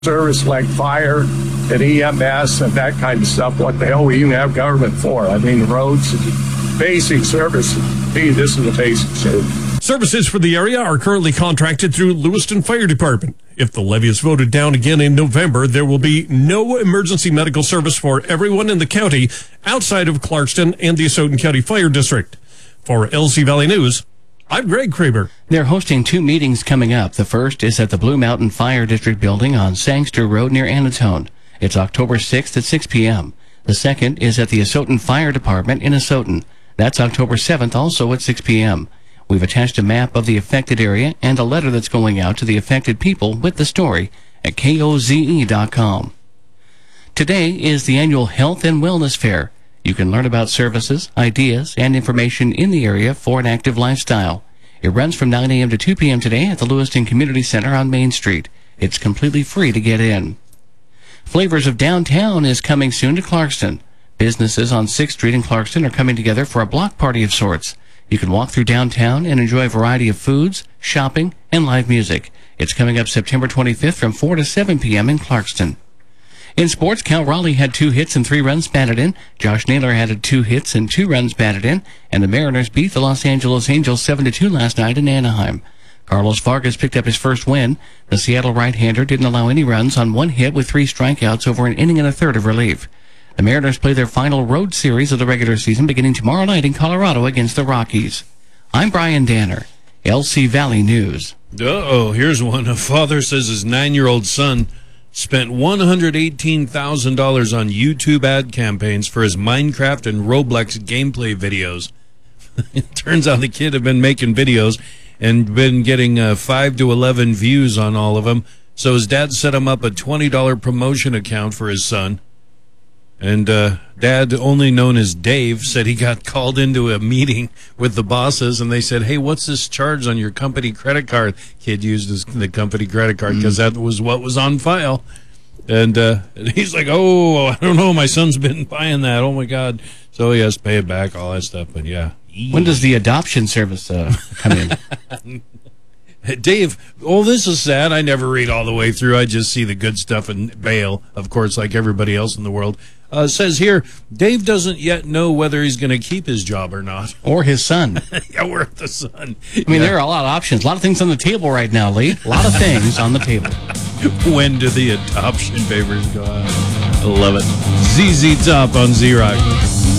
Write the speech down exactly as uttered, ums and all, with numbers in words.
service like fire and E M S and that kind of stuff. What the hell we even have government for? I mean, roads, basic service. Hey, this is a basic service. Services for the area are currently contracted through Lewiston Fire Department. If the levy is voted down again in November, there will be no emergency medical service for everyone in the county outside of Clarkston and the Asotin County Fire District. For L C Valley News, I'm Greg Kramer. They're hosting two meetings coming up. The first is at the Blue Mountain Fire District building on Sangster Road near Anatone. It's October sixth at six p.m. The second is at the Asotin Fire Department in Asotin. That's October seventh, also at six p.m. We've attached a map of the affected area and a letter that's going out to the affected people with the story at K O Z E dot com. Today is the annual Health and Wellness Fair. You can learn about services, ideas, and information in the area for an active lifestyle. It runs from nine a.m. to two p.m. today at the Lewiston Community Center on Main Street. It's completely free to get in. Flavors of Downtown is coming soon to Clarkston. Businesses on sixth Street in Clarkston are coming together for a block party of sorts. You can walk through downtown and enjoy a variety of foods, shopping, and live music. It's coming up September twenty-fifth from four to seven p.m. in Clarkston. In sports, Cal Raleigh had two hits and three runs batted in. Josh Naylor had two hits and two runs batted in. And the Mariners beat the Los Angeles Angels seven to two last night in Anaheim. Carlos Vargas picked up his first win. The Seattle right-hander didn't allow any runs on one hit with three strikeouts over an inning and a third of relief. The Mariners play their final road series of the regular season beginning tomorrow night in Colorado against the Rockies. I'm Brian Danner, L C Valley News. Uh-oh, here's one. A father says his nine-year-old son spent one hundred eighteen thousand dollars on YouTube ad campaigns for his Minecraft and Roblox gameplay videos. It turns out the kid had been making videos and been getting uh, five to eleven views on all of them, so his dad set him up a twenty dollars promotion account for his son. And uh, Dad, only known as Dave, said he got called into a meeting with the bosses, and they said, hey, what's this charge on your company credit card? Kid used his, the company credit card because that was what was on file. And, uh, and he's like, oh, I don't know, my son's been buying that. Oh, my God. So he has to pay it back, all that stuff. But, yeah. When does the adoption service uh, come in? Dave, oh, this is sad. I never read all the way through. I just see the good stuff and bail, of course, like everybody else in the world. Uh, says here, Dave doesn't yet know whether he's going to keep his job or not. Or his son. Yeah, or the son. I mean, yeah. There are a lot of options. A lot of things on the table right now, Lee. A lot of things on the table. When do the adoption papers go out? I love it. Z Z Top on Z-Rock.